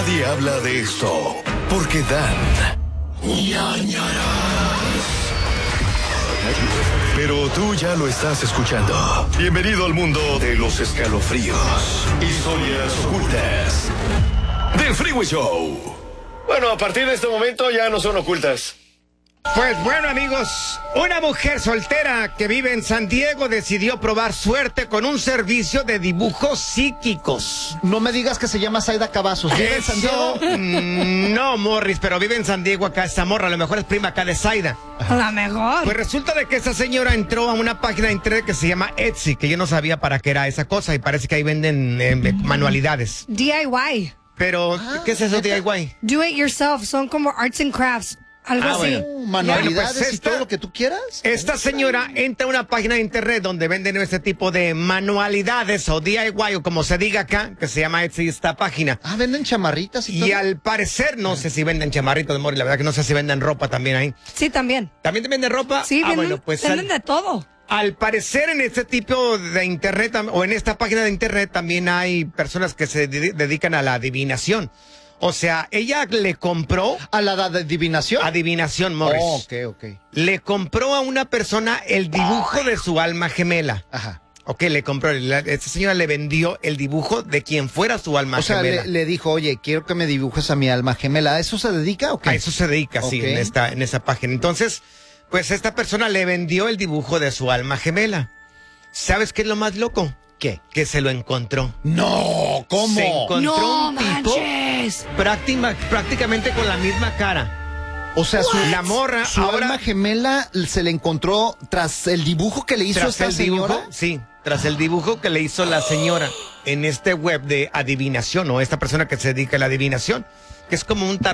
Nadie habla de esto porque dan ñañaras. Pero tú ya lo estás escuchando. Bienvenido al mundo de los escalofríos, historias ocultas del Freeway Show. Bueno, a partir de este momento ya no son ocultas. Pues bueno, amigos, una mujer soltera que vive en San Diego decidió probar suerte con un servicio de dibujos psíquicos. No me digas que se llama Zaida Cavazos. ¿Vive en San Diego? No, Morris, pero vive en San Diego acá esta morra. A lo mejor es prima acá de Zaida. A lo mejor. Pues resulta de que esta señora entró a una página de internet que se llama Etsy, que yo no sabía para qué era esa cosa y parece que ahí venden manualidades. DIY. Pero, ¿qué es eso DIY? Do it yourself. Son como arts and crafts. Algo así. bueno. Manualidades Bueno, pues y todo lo que tú quieras. Esta señora entra a una página de internet donde venden este tipo de manualidades o DIY o como se diga acá, que se llama Etsy esta página. Ah, venden chamarritas y todo. Y al parecer, no sé si venden chamarritos de Mori, la verdad que no sé si venden ropa también ahí. Sí, también. ¿También te venden ropa? Sí, venden, bueno, pues venden de todo. al parecer en este tipo de internet o en esta página de internet también hay personas que se dedican a la adivinación. O sea, ella le compró... ¿A la adivinación? Adivinación, Morris. Oh, ok. Le compró a una persona el dibujo de su alma gemela. Ajá. Ok, le compró. Esta señora le vendió el dibujo de quien fuera su alma O sea, gemela. le dijo, oye, quiero que me dibujes a mi alma gemela. ¿A eso se dedica o qué? A eso se dedica, sí, Ok. en esa página. Entonces, pues esta persona le vendió el dibujo de su alma gemela. ¿Sabes qué es lo más loco? ¿Qué? Que se lo encontró. No, ¿cómo? Se encontró No un tipo manches. prácticamente con la misma cara. O sea, La morra su ahora... alma gemela se le encontró tras el dibujo que le hizo Tras esta el dibujo, señora. sí, tras el dibujo que le hizo la señora en este web de adivinación o esta persona que se dedica a la adivinación, que es como un